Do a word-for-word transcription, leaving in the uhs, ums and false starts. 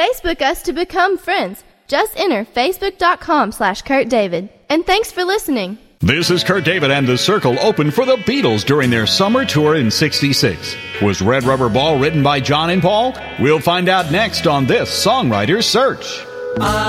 Facebook us to become friends. Just enter facebook.com slash Kurt David. And thanks for listening. This is Kurt David, and the Circle opened for the Beatles during their summer tour in sixty-six. Was Red Rubber Ball written by John and Paul? We'll find out next on this Songwriter's Search.